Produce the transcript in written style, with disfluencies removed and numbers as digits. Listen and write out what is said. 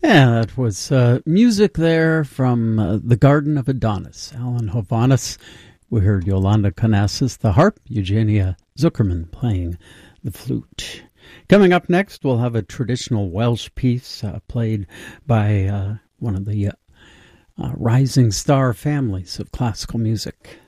Yeah, that was music there from The Garden of Adonis, Alan Hovhaness. We heard Yolanda Canassis, the harp, Eugenia Zuckerman playing the flute. Coming up next, we'll have a traditional Welsh piece played by one of the rising star families of classical music.